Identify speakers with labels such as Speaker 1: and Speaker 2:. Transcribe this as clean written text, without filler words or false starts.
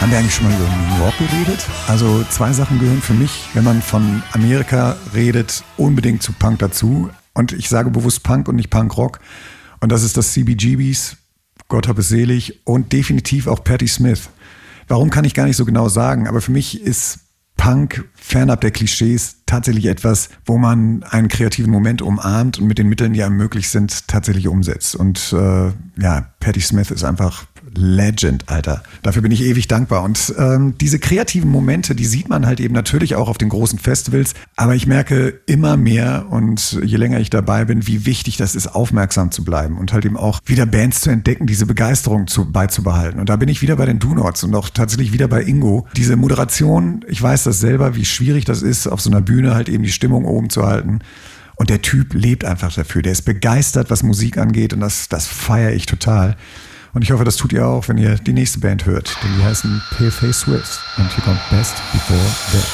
Speaker 1: Haben wir eigentlich schon mal über New York geredet? Also 2 Sachen gehören für mich, wenn man von Amerika redet, unbedingt zu Punk dazu. Und ich sage bewusst Punk und nicht Punkrock. Und das ist das CBGBs, Gott hab es selig, und definitiv auch Patti Smith. Warum kann ich gar nicht so genau sagen, aber für mich ist Punk fernab der Klischees tatsächlich etwas, wo man einen kreativen Moment umarmt und mit den Mitteln, die einem möglich sind, tatsächlich umsetzt. Und Patti Smith ist einfach Legend, Alter. Dafür bin ich ewig dankbar. Und diese kreativen Momente, die sieht man halt eben natürlich auch auf den großen Festivals. Aber ich merke immer mehr und je länger ich dabei bin, wie wichtig das ist, aufmerksam zu bleiben und halt eben auch wieder Bands zu entdecken, diese Begeisterung beizubehalten. Und da bin ich wieder bei den Do-Nots und auch tatsächlich wieder bei Ingo. Diese Moderation, ich weiß das selber, wie schwierig das ist, auf so einer Bühne halt eben die Stimmung oben zu halten. Und der Typ lebt einfach dafür. Der ist begeistert, was Musik angeht, und das feiere ich total. Und ich hoffe, das tut ihr auch, wenn ihr die nächste Band hört. Denn die heißen Paleface Swift. Und hier kommt Best Before Death.